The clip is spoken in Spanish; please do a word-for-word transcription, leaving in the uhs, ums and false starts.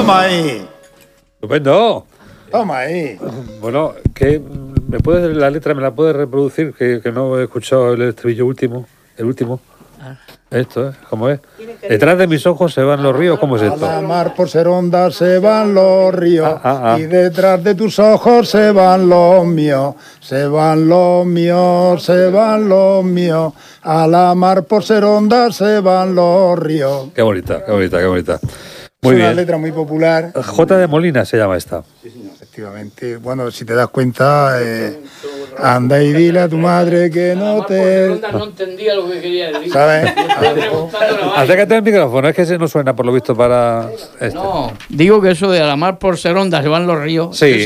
Toma ahí. Estupendo. Toma ahí. Bueno, ¿qué, ¿me puedes, la letra me la puedes reproducir? Que, que no he escuchado el estribillo último. El último. Esto, ¿eh? ¿Cómo es? Detrás de mis ojos se van los ríos. ¿Cómo es A esto? la mar por ser onda se van los ríos. Ah, ah, ah. Y detrás de tus ojos se van los míos. Se van los míos, se van los míos. A la mar por ser onda se van los ríos. Qué bonita, qué bonita, qué bonita. Muy es una bien. letra muy popular. J de Molina se llama esta. Efectivamente. Bueno, si te das cuenta, eh, anda y dile a tu madre que no te... No entendía lo que quería decir. ¿Sabes? Acércate al micrófono, es que se no suena por lo visto para esto. No, digo que eso de a la mar por ser onda se van los ríos. Sí.